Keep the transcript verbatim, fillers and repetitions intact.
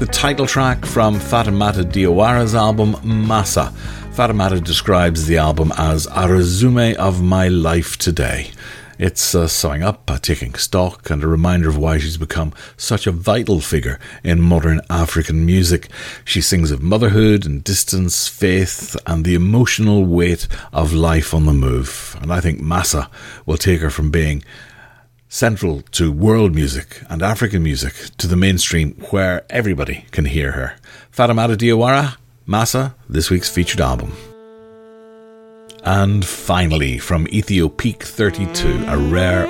the title track from Fatoumata Diawara's album Massa. Fatoumata describes the album as a resume of my life today. It's a summing up, a taking stock, and a reminder of why she's become such a vital figure in modern African music. She sings of motherhood and distance, faith, and the emotional weight of life on the move. And I think Massa will take her from being central to world music and African music to the mainstream where everybody can hear her. Fatoumata Diawara, Massa, this week's featured album. And finally, from Ethiopique thirty-two, a rare